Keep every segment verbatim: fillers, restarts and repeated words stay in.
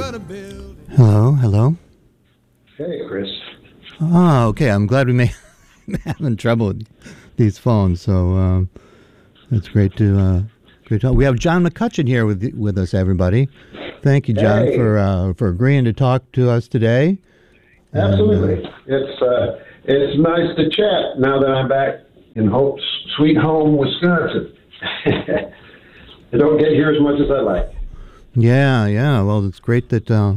Hello, hello. Hey, Chris. Oh, okay. I'm glad we may having trouble with these phones, so um, it's great to uh, great to. We have John McCutcheon here with with us, everybody. Thank you, John, Hey. for uh, for agreeing to talk to us today. Absolutely. And, uh, it's uh, it's nice to chat now that I'm back in Hope's sweet home, Wisconsin. I don't get here as much as I like. yeah, yeah. Well, it's great that uh,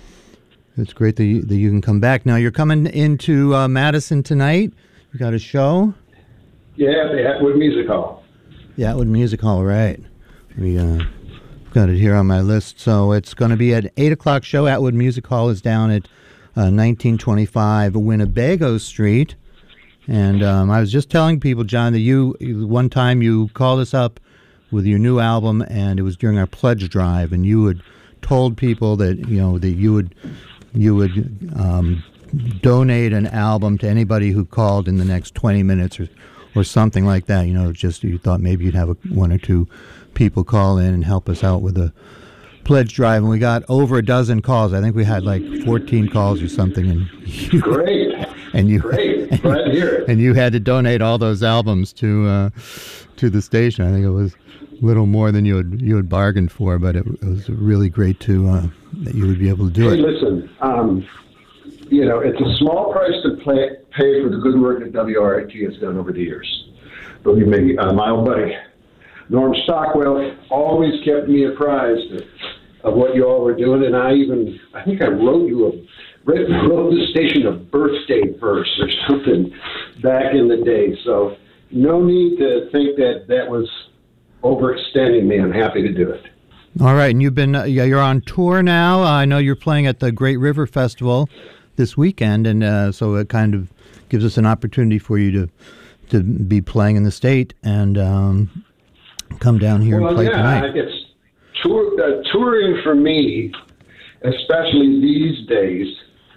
it's great that you, that you can come back. Now you're coming into uh, Madison tonight. You got a show. Yeah, the Atwood Music Hall. Yeah, Atwood Music Hall, right? We uh, got it here on my list. So it's going to be at eight o'clock show. Atwood Music Hall is down at uh, nineteen twenty-five Winnebago Street. And um, I was just telling people, John, that you one time you called us up with your new album, and it was during our pledge drive, and you had told people that you know that you would you would um, donate an album to anybody who called in the next twenty minutes or or something like that. You know, just you thought maybe you'd have a, one or two people call in and help us out with a pledge drive, and we got over a dozen calls. I think we had like fourteen calls or something, and you, Great. and you Great. and, Glad to hear it. and you had to donate all those albums to uh, to the station. I think it was a little more than you had you had bargained for, but it, it was really great to uh, that you would be able to do Hey, it. listen, um, you know, it's a small price to play, pay for the good work that W R I T has done over the years. Believe me, uh, my old buddy, Norm Stockwell, always kept me apprised of, of what you all were doing, and I even, I think I wrote you a, wrote, wrote the station a birthday verse or something back in the day, so no need to think that that was overextending me. I'm happy to do it. All right, and you've been uh, yeah, you're on tour now. Uh, I know you're playing at the Great River Festival this weekend, and uh, so it kind of gives us an opportunity for you to to be playing in the state and um, come down here Well, and play yeah, tonight. it's tour, uh, touring for me, especially these days,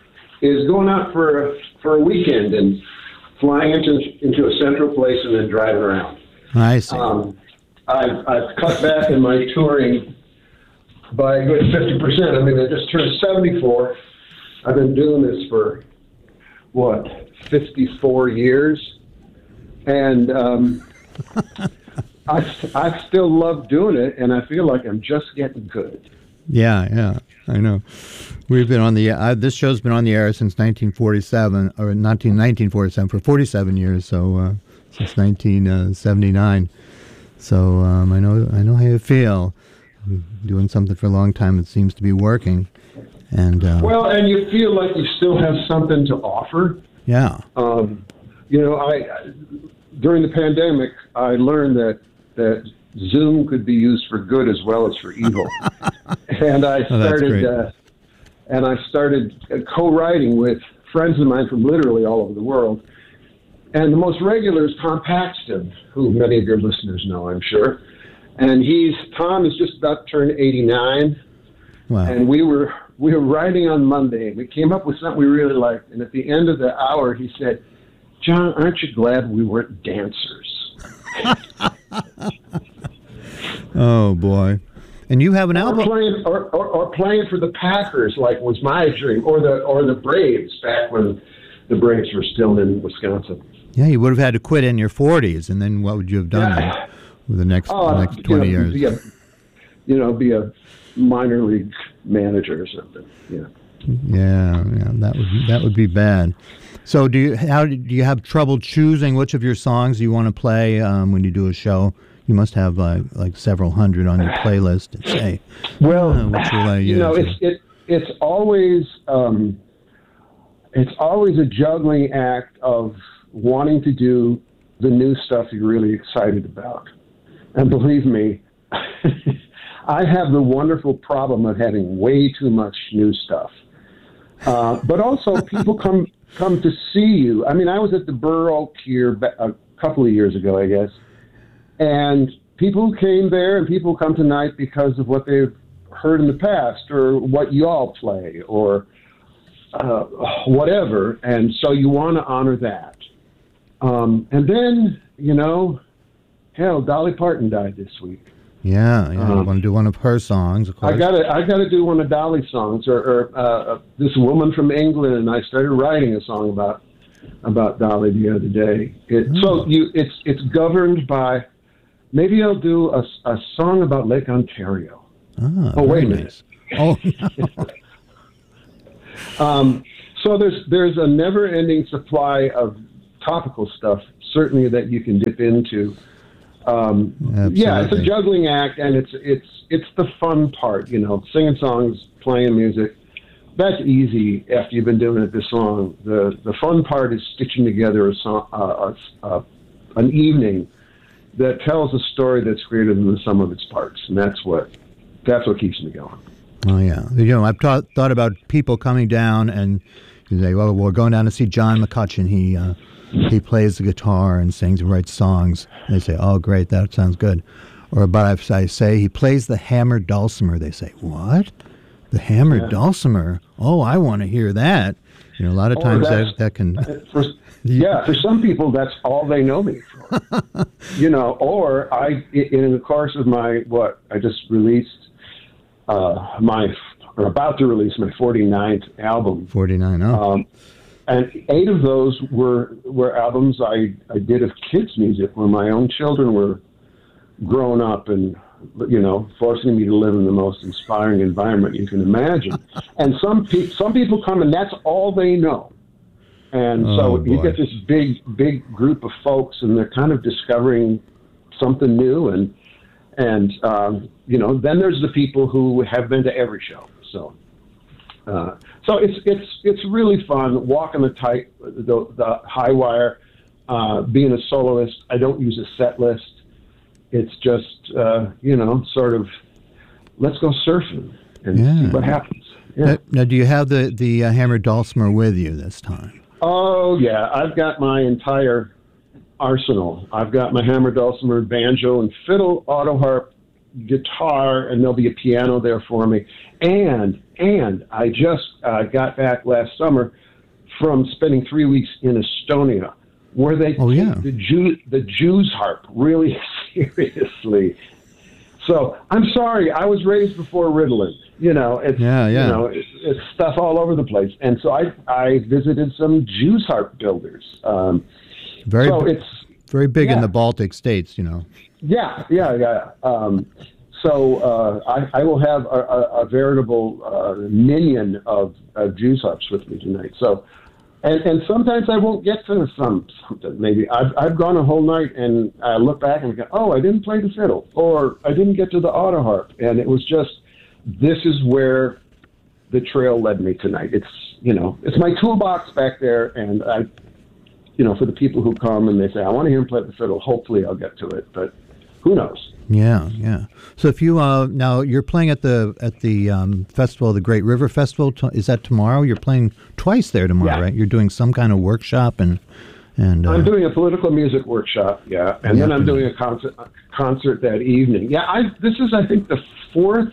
is going out for a, for a weekend and flying into into a central place and then driving around. I see. Um, I've, I've cut back in my touring by a good fifty percent. I mean, I just turned seventy-four. I've been doing this for, what, fifty-four years? And um, I, I still love doing it, and I feel like I'm just getting good. Yeah, yeah, I know. We've been on the uh, this show's been on the air since nineteen forty-seven, or nineteen nineteen forty-seven for forty-seven years. So uh, since nineteen seventy-nine. So um, I know I know how you feel. Doing something for a long time, it seems to be working. And uh, Well, and you feel like you still have something to offer. yeah, Um, you know, I during the pandemic, I learned that that Zoom could be used for good as well as for evil, and I Oh, that's started great. uh, and I started uh, co-writing with friends of mine from literally all over the world. And the most regular is Tom Paxton, who many of your listeners know, I'm sure. And he's Tom is just about to turn eighty-nine, wow. and we were we were writing on Monday. We came up with something we really liked, and at the end of the hour, he said, "John, aren't you glad we weren't dancers?" Oh boy! And you have an Or album. playing, or, or, or playing for the Packers, like was my dream, or the or the Braves back when the Braves were still in Wisconsin. Yeah, you would have had to quit in your forties, and then what would you have done Yeah. then with the next Oh, the next you twenty know, years? Be a, you know, be a minor league manager or something. Yeah. Yeah, yeah, that would that would be bad. So, do you how do you have trouble choosing which of your songs you want to play um, when you do a show? You must have uh, like several hundred on your playlist. And say, Well, uh, which will I you use? know, it's it it's always um, it's always a juggling act of wanting to do the new stuff you're really excited about. And believe me, I have the wonderful problem of having way too much new stuff. Uh, but also, people come come to see you. I mean, I was at the Burr Oak here ba- a couple of years ago, I guess, and people came there, and people come tonight because of what they've heard in the past, or what you all play, or uh, whatever. And so you want to honor that. Um, and then, you know, hell, Dolly Parton died this week. Yeah, yeah. Um, you want to do one of her songs, of course. I gotta, I gotta do one of Dolly's songs, or, or uh, this woman from England, and I started writing a song about about Dolly the other day. It, Mm. So you, it's it's governed by. Maybe I'll do a, a song about Lake Ontario. Ah, Oh, wait a very minute. nice. Oh, no. Um, so there's there's a never-ending supply of topical stuff, certainly, that you can dip into. Um, yeah, it's a Absolutely. juggling act, and it's it's it's the fun part. You know, singing songs, playing music. That's easy after you've been doing it this long. The the fun part is stitching together a song, uh, a, a, an evening that tells a story that's greater than the sum of its parts, and that's what that's what keeps me going. Oh, yeah. You know, I've thought thought about people coming down and you say, well, we're going down to see John McCutcheon. He uh, he plays the guitar and sings and writes songs. And they say, oh, great, that sounds good. Or but if I say he plays the hammered dulcimer, they say, what? The hammered Yeah. dulcimer? Oh, I want to hear that. You know, a lot of Or times that's- that, that can... For, yeah, for some people, that's all they know me for. You know, or I, in the course of my, what, I just released uh, my, or about to release my forty-ninth album. forty-nine, oh. Um, and eight of those were were albums I, I did of kids' music when my own children were grown up and, you know, forcing me to live in the most inspiring environment you can imagine. And some, pe- some people come and that's all they know. And Oh, so you boy. get this big, big group of folks, and they're kind of discovering something new. And, and um, you know, then there's the people who have been to every show. So uh, so it's it's it's really fun walking the tight, the, the high wire, uh, being a soloist. I don't use a set list. It's just, uh, you know, sort of, let's go surfing and Yeah. see what happens. Yeah. Now, now, do you have the, the uh, hammered dulcimer with you this time? Oh, yeah. I've got my entire arsenal. I've got my hammer, dulcimer, banjo, and fiddle, auto harp, guitar, and there'll be a piano there for me. And, and I just uh, got back last summer from spending three weeks in Estonia, where they Oh, take yeah. the, Jew, the Jews harp really seriously. So I'm sorry, I was raised before Ritalin. You know, it's Yeah, yeah. you know, it's, it's stuff all over the place. And so I I visited some Jews harp builders. Um, Very, so b- it's very big in yeah. the Baltic states, you know. yeah, yeah, yeah. Um, so uh, I, I will have a, a, a veritable uh, minion of, of Jews harps with me tonight. So. And, and sometimes I won't get to some something. Maybe I've I've gone a whole night and I look back and go, oh, I didn't play the fiddle, or I didn't get to the auto harp, and it was just, this is where the trail led me tonight. It's you know it's my toolbox back there, and I, you know, for the people who come and they say I want to hear him play the fiddle, hopefully I'll get to it, but who knows? Yeah, yeah. So if you uh, now you're playing at the at the um, festival, the Great River Festival. T- is that tomorrow? You're playing twice there tomorrow, Yeah. right? You're doing some kind of workshop and and uh, I'm doing a political music workshop, yeah, and then I'm doing a concert a concert that evening. Yeah, I this is I think the fourth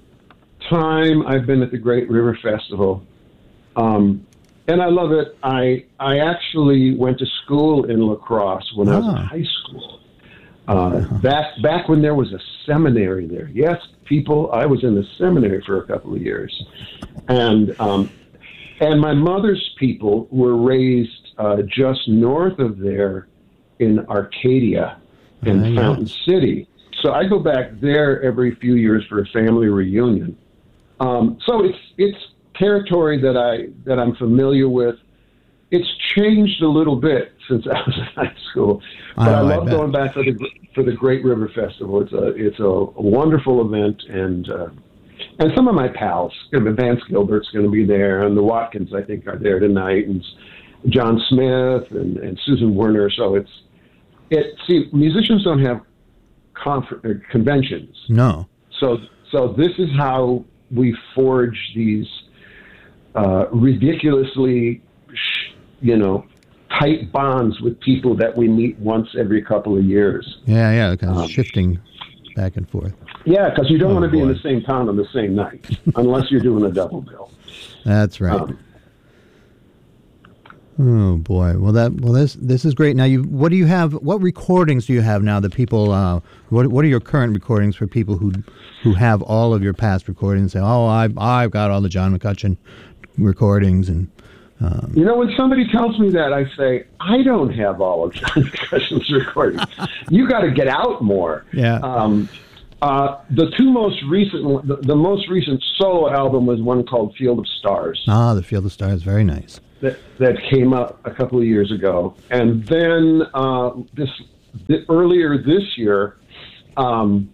time I've been at the Great River Festival, um, and I love it. I I actually went to school in La Crosse when I was in Ah. high school. Uh, back back when there was a seminary there. Yes, people, I was in the seminary for a couple of years, and um, and my mother's people were raised uh, just north of there in Arcadia, in Ah, yes. Fountain City. So I go back there every few years for a family reunion. Um, so it's it's territory that I that I'm familiar with. It's changed a little bit since I was in high school, but Oh, I I love bet. going back for the for the Great River Festival. It's a it's a, a wonderful event, and uh, and some of my pals, you know, Vance Gilbert's going to be there, and the Watkins I think are there tonight, and John Smith and, and Susan Werner. So it's it. See, musicians don't have confer- uh, conventions, no. so so this is how we forge these uh, ridiculously, sh- you know, tight bonds with people that we meet once every couple of years. Yeah, yeah. Kind of Um, shifting back and forth. Yeah, because you don't Oh, want to be in boy. the same town on the same night, unless you're doing a double bill. That's right. Um, Oh boy! Well, that well this this is great. Now, you what do you have? What recordings do you have now that people? Uh, what what are your current recordings for people who who have all of your past recordings? Say, oh, I I've got all the John McCutcheon recordings, and um, you know, when somebody tells me that, I say I don't have all of John McCutcheon's recordings. You got to get out more. Yeah. Um, uh, the two most recent, the, the most recent solo album was one called Field of Stars. Ah, the Field of Stars, very nice. That, that came up a couple of years ago. And then uh, this, th- earlier this year, um,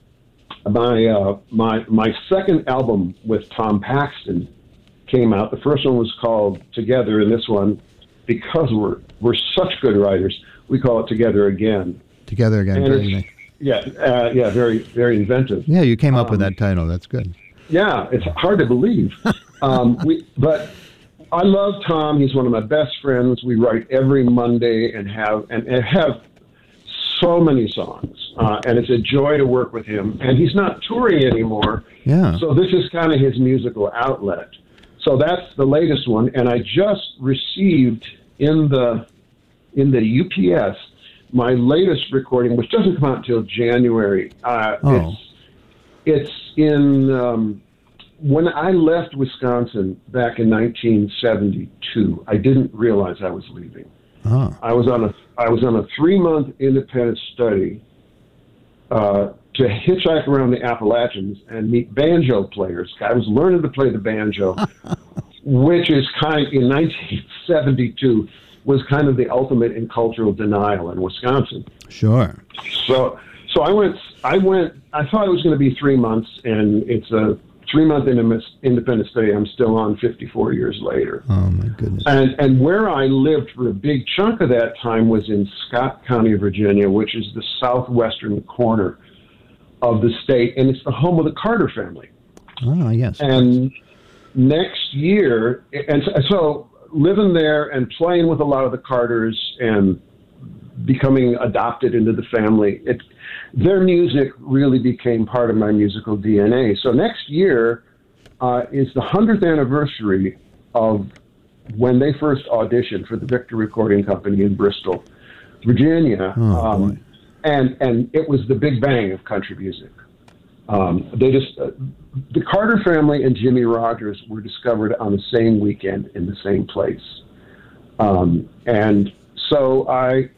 my, uh, my, my second album with Tom Paxton came out. The first one was called Together, and this one, because we're, we're such good writers, we call it Together Again. Together Again, and very nice. Yeah, uh, yeah, very, very inventive. Yeah, you came up um, with that title. That's good. Yeah, it's hard to believe. um, we, but I love Tom. He's one of my best friends. We write every Monday and have and, and have so many songs, uh, and it's a joy to work with him. And he's not touring anymore, Yeah. so this is kind of his musical outlet. So that's the latest one, and I just received in the in the U P S my latest recording, which doesn't come out until January. Uh, Oh. It's it's in. Um, When I left Wisconsin back in nineteen seventy-two, I didn't realize I was leaving. Oh. I was on a I was on a three month independent study uh, to hitchhike around the Appalachians and meet banjo players. I was learning to play the banjo, which is kind in nineteen seventy-two was kind of the ultimate in cultural denial in Wisconsin. Sure. So so I went I went I thought it was going to be three months, and it's a three-month independent study I'm still on fifty-four years later. Oh, my goodness. And and where I lived for a big chunk of that time was in Scott County, Virginia, which is the southwestern corner of the state, and it's the home of the Carter family. Oh, yes. And next year, and so, so living there and playing with a lot of the Carters and becoming adopted into the family, it, their music really became part of my musical D N A. So next year uh, is the hundredth anniversary of when they first auditioned for the Victor Recording Company in Bristol, Virginia. Oh, um, boy. and and it was the big bang of country music. Um, they just uh, the Carter family and Jimmie Rodgers were discovered on the same weekend in the same place, um, and so I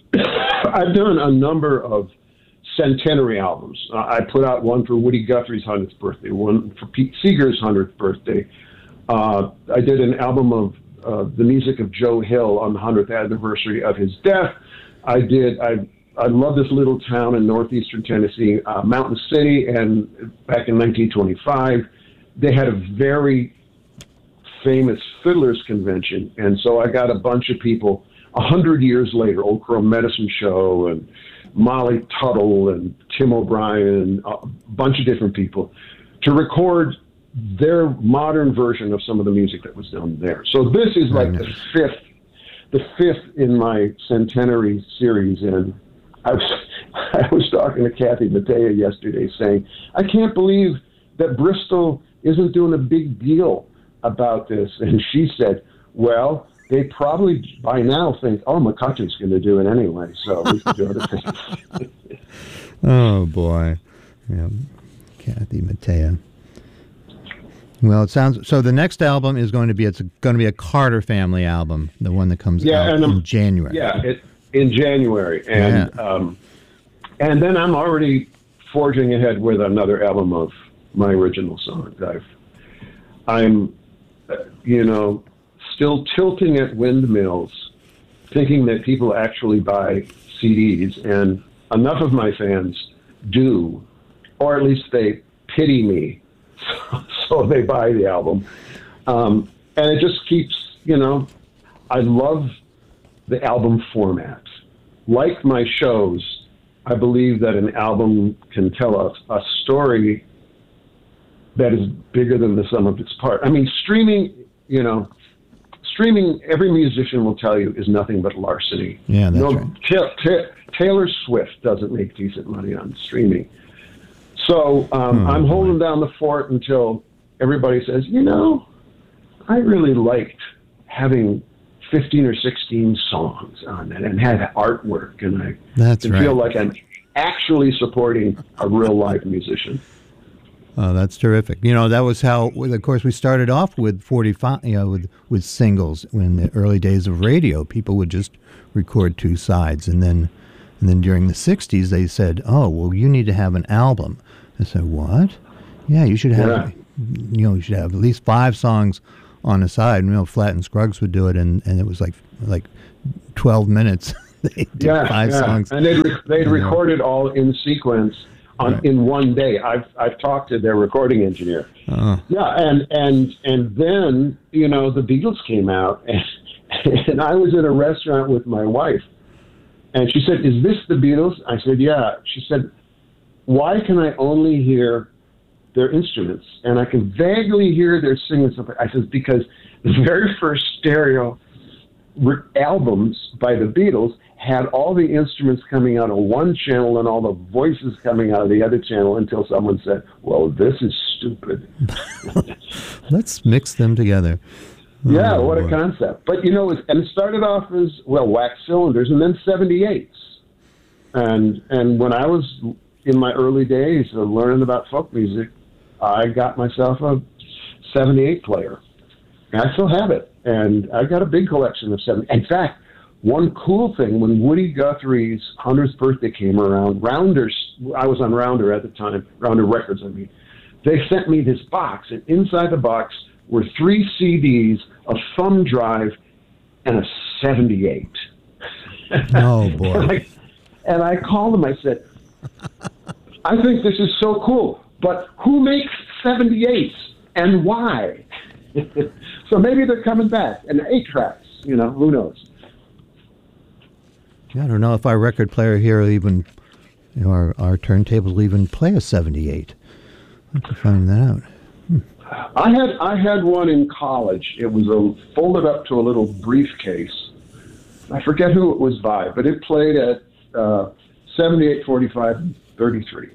I've done a number of centenary albums. Uh, I put out one for Woody Guthrie's hundredth birthday, one for Pete Seeger's hundredth birthday. Uh, I did an album of uh, the music of Joe Hill on the hundredth anniversary of his death. I did. I I love this little town in northeastern Tennessee, uh, Mountain City, and back in nineteen twenty-five, they had a very famous fiddlers convention, and so I got a bunch of people. A hundred years later, Old Crow Medicine Show and Molly Tuttle and Tim O'Brien, a bunch of different people, to record their modern version of some of the music that was done there. So this is like the fifth, the fifth in my centenary series. And I was, I was talking to Kathy Mattea yesterday saying, I can't believe that Bristol isn't doing a big deal about this. And she said, well, they probably by now think, oh, McCutcheon's going to do it anyway, so we can do it. Oh, boy. Yeah. Kathy Mattea. Well, it sounds so. The next album is going to be it's going to be a Carter family album, the one that comes yeah, out and, um, in January. Yeah, it, in January, and Yeah. um, and then I'm already forging ahead with another album of my original songs. I've, I'm, uh, you know. Still tilting at windmills, thinking that people actually buy C Ds, and enough of my fans do, or at least they pity me, so they buy the album. Um, and it just keeps, you know, I love the album format. Like my shows, I believe that an album can tell us a story that is bigger than the sum of its parts. I mean, streaming, you know, Streaming, every musician will tell you, is nothing but larceny. Yeah, that's no, right. Ta- Ta- Taylor Swift doesn't make decent money on streaming. So um, Oh, I'm boy. holding down the fort until everybody says, you know, I really liked having fifteen or sixteen songs on it and had artwork, and I That's can right. feel like I'm actually supporting a real live musician. Oh, that's terrific. You know, that was how, of course, we started off with forty-five, you know, with, with singles in the early days of radio. People would just record two sides. And then and then during the sixties, they said, oh, well, you need to have an album. I said, what? Yeah, you should have, Yeah. you know, you should have at least five songs on the side. And, you know, Flat and Scruggs would do it, and, and it was like like twelve minutes. They did Yeah, five yeah. songs. And they'd, re- they'd You know. record it all in sequence on Right. in one day. I've I've talked to their recording engineer. Oh, Yeah, and and and then you know the Beatles came out, and, and I was at a restaurant with my wife, and she said, "Is this the Beatles?" I said, "Yeah." She said, "Why can I only hear their instruments, and I can vaguely hear their singing stuff?" I said, "Because the very first stereo re- albums by the Beatles had all the instruments coming out of one channel and all the voices coming out of the other channel until someone said, 'Well, this is stupid.'" let's mix them together. Yeah, Oh, what a boy. concept. But, you know, it, and it started off as, well, wax cylinders and then seventy-eights. And and when I was in my early days of learning about folk music, I got myself a seventy-eight player. And I still have it. And I've got a big collection of seventy. In fact, one cool thing, when Woody Guthrie's hundredth birthday came around, Rounders, I was on Rounder at the time, Rounder Records, I mean, they sent me this box, and inside the box were three C Ds, a thumb drive, and a seventy-eight. Oh, boy. and, I, and I called them, I said, "I think this is so cool, but who makes seventy-eights and why?" So maybe they're coming back, and eight tracks, you know, who knows? Yeah, I don't know if our record player here will even, you know, our, our turntables will even play a seventy-eight. I'll have to find that out. I had I had one in college. It was a, folded up to a little briefcase. I forget who it was by, but it played at uh, seventy-eight, forty-five, and thirty-three.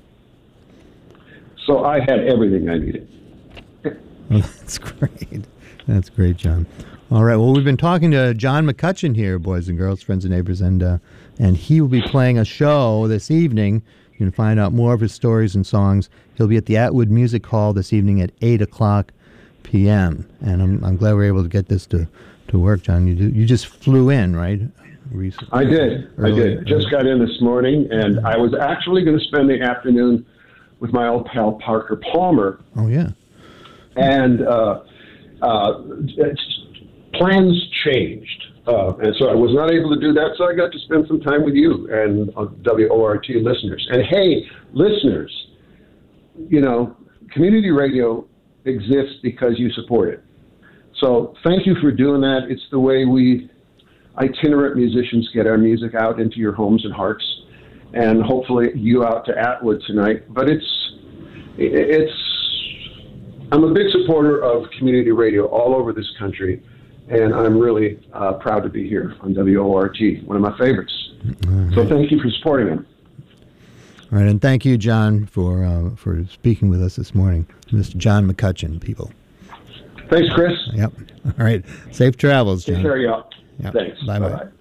So I had everything I needed. Well, that's great. That's great, John. All right. Well, we've been talking to John McCutcheon here, boys and girls, friends and neighbors, and uh, and he will be playing a show this evening. You can find out more of his stories and songs. He'll be at the Atwood Music Hall this evening at eight o'clock p m And I'm I'm glad we were able to get this to, to work, John. You do, you just flew in, right? Recently. I did. I Early- did. Just got in this morning, and I was actually going to spend the afternoon with my old pal Parker Palmer. Oh, yeah. And uh, uh, it's- plans changed. Uh, and so I was not able to do that, so I got to spend some time with you and uh, W O R T listeners. And hey, listeners, you know, community radio exists because you support it. So thank you for doing that. It's the way we itinerant musicians get our music out into your homes and hearts, and hopefully you out to Atwood tonight. But it's, it's, I'm a big supporter of community radio all over this country. And I'm really uh, proud to be here on W O R T, one of my favorites. Right. So thank you for supporting them. All right, and thank you, John, for uh, for speaking with us this morning. Mister John McCutcheon, people. Thanks, Chris. Yep. All right. Safe travels, John. Take care, y'all. Yep. Thanks. Bye-bye. Bye-bye.